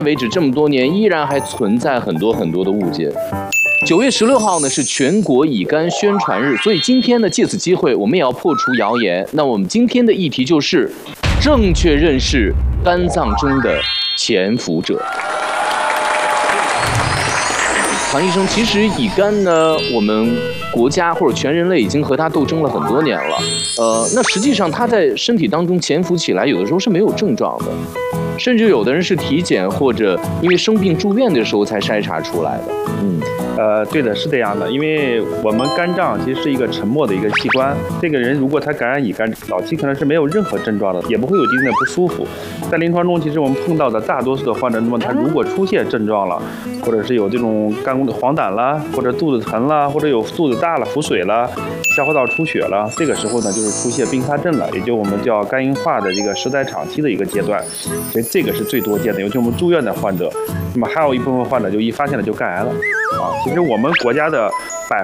为止这么多年，依然还存在很多的误解。9月16号呢是全国乙肝宣传日，所以今天呢借此机会，我们也要破除谣言。那我们今天的议题就是正确认识肝脏中的潜伏者。唐医生，其实乙肝呢，我们国家或者全人类已经和它斗争了很多年了。那实际上它在身体当中潜伏起来，有的时候是没有症状的，甚至有的人是体检或者因为生病住院的时候才筛查出来的。 对的，是这样的，因为我们肝脏其实是一个沉默的一个器官。这个人如果他感染乙肝，早期可能是没有任何症状的，也不会有疾病的不舒服。在临床中，其实我们碰到的大多数的患者，那么他如果出现症状了，或者是有这种肝功的黄疸啦，或者肚子疼啦，或者有肚子大了、腹水了、消化道出血了，这个时候呢，就是出现并发症了，也就我们叫肝硬化的这个时代长期的一个阶段。所以这个是最多见的，尤其我们住院的患者。那么还有一部分患者就一发现了就肝癌了。其实我们国家的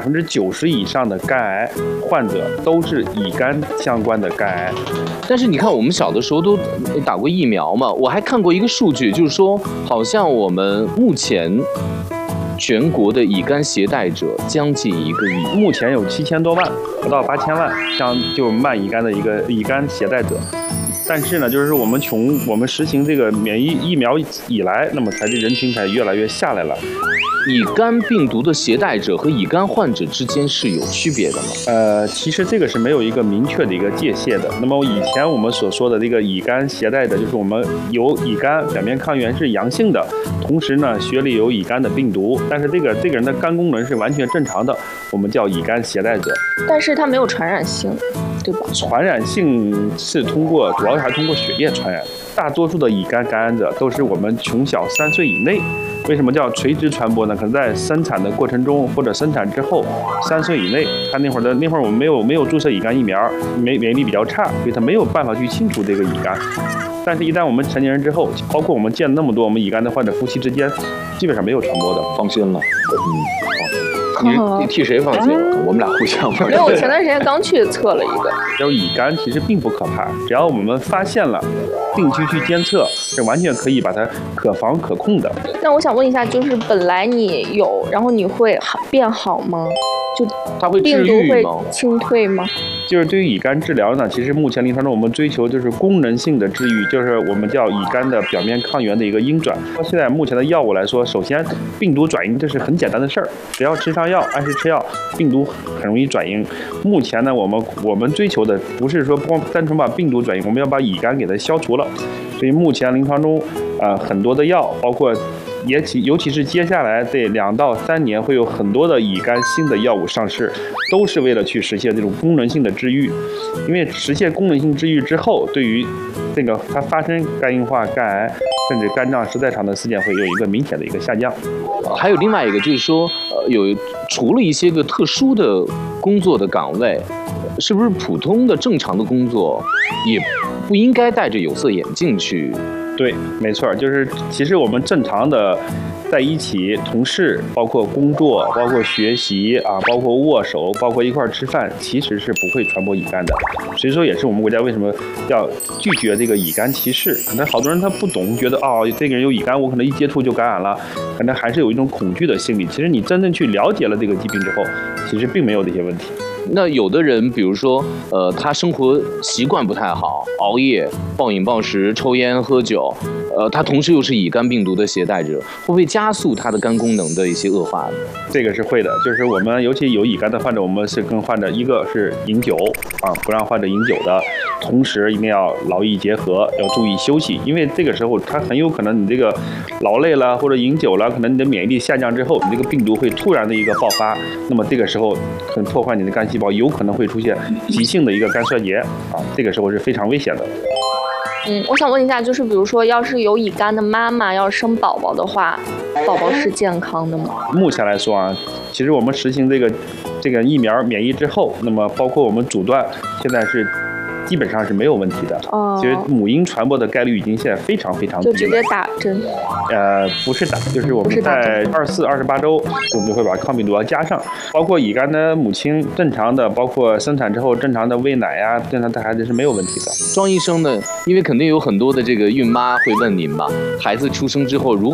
90%以上的肝癌患者都是乙肝相关的肝癌。 但是你看，我们小的时候都打过疫苗嘛，我还看过一个数据，就是说好像我们目前全国的乙肝携带者将近1个亿， 目前有7000多万，不到8000万，像就慢乙肝的一个乙肝携带者。但是呢，就是我们实行这个免疫苗以来，那么这人群才越来越下来了。 乙肝病毒的携带者和乙肝患者之间是有区别的吗？ 其实这个是没有一个明确的一个界限的。那么以前我们所说的这个乙肝携带者，就是我们有乙肝表面抗原是阳性的，同时呢血里有乙肝的病毒，但是这个人的肝功能是完全正常的，我们叫乙肝携带者。 但是它没有传染性，对吧？ 传染性是主要还通过血液传染。大多数的乙肝感染者都是我们从小3岁以内。为什么叫垂直传播呢？可能在生产的过程中或者生产之后，3岁以内，他那会儿我们没有注射乙肝疫苗，免疫力比较差，所以他没有办法去清除这个乙肝。但是，一旦我们成年人之后，包括我们见那么多我们乙肝的患者，夫妻之间基本上没有传播的， 放心了。你替谁放心了？我们俩互相放心。 没有，我前段时间刚去测了一个。 有乙肝其实并不可怕，只要我们发现了，定期去监测，是完全可以把它可防可控的。 那我想问一下，就是本来你有，然后你会变好吗？就它会治愈吗？ 病毒会清退吗？ 就是对于乙肝治疗呢，其实目前临床中我们追求就是功能性的治愈，就是我们叫乙肝的表面抗原的一个阴转。现在目前的药物来说，首先病毒转阴这是很简单的事儿，只要吃上药，按时吃药，病毒很容易转阴。目前呢，我们追求的不是说光单纯把病毒转阴，我们要把乙肝给它消除了。所以目前临床中，很多的药，包括尤其是接下来这2到3年会有很多的乙肝新的药物上市，都是为了去实现这种功能性的治愈。因为实现功能性治愈之后，对于这个它发生肝硬化、肝癌甚至肝脏时代长的事件会有一个明显的一个下降。 还有另外一个就是说，除了一些个特殊的工作的岗位，是不是普通的正常的工作也不应该戴着有色眼镜去？ 对，没错，就是其实我们正常的在一起同事，包括工作，包括学习包括握手，包括一块吃饭，其实是不会传播乙肝的。所以说也是我们国家为什么要拒绝这个乙肝歧视。可能好多人他不懂，觉得这个人有乙肝，我可能一接触就感染了，可能还是有一种恐惧的心理。其实你真正去了解了这个疾病之后，其实并没有这些问题。 那有的人，比如说，他生活习惯不太好，熬夜、暴饮暴食、抽烟喝酒，他同时又是乙肝病毒的携带者，会不会加速他的肝功能的一些恶化呢？ 这个是会的，就是我们尤其有乙肝的患者，我们是跟患者一个是饮酒不让患者饮酒的，同时一定要劳逸结合，要注意休息，因为这个时候他很有可能你这个劳累了或者饮酒了，可能你的免疫力下降之后，你这个病毒会突然的一个爆发，那么这个时候很破坏你的肝细胞，有可能会出现急性的一个肝衰竭这个时候是非常危险的。 我想问一下，就是比如说，要是有乙肝的妈妈要生宝宝的话，宝宝是健康的吗？ 目前来说其实我们实行这个疫苗免疫之后，那么包括我们阻断，现在是基本上是没有问题的。其实母婴传播的概率已经现在非常非常低了。 就直接打针？ 不是打，就是我们在24、28周，我们就会把抗病毒要加上，包括乙肝的母亲正常的，包括生产之后正常的喂奶正常带孩子是没有问题的。 庄医生呢，因为肯定有很多的这个孕妈会问您嘛，孩子出生之后如